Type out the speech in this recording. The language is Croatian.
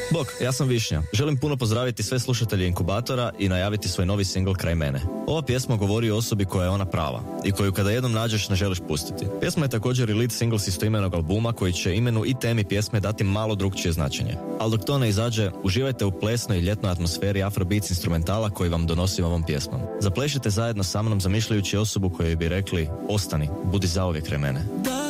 Bok, ja sam Višnja. Želim puno pozdraviti sve slušatelje Inkubatora i najaviti svoj novi singl Kraj mene. Ova pjesma govori o osobi koja je ona prava i koju kada jednom nađeš ne želiš pustiti. Pjesma je također i lead single s istoimenog albuma koji će imenu i temi pjesme dati malo drugčije značenje. Ali dok to ne izađe, uživajte u plesnoj i ljetnoj atmosferi Afrobeats instrumentala koji vam donosim ovom pjesmom. Zaplešite zajedno sa mnom zamišljajući osobu kojoj bi rekli ostani, budi zauvijek kraj mene.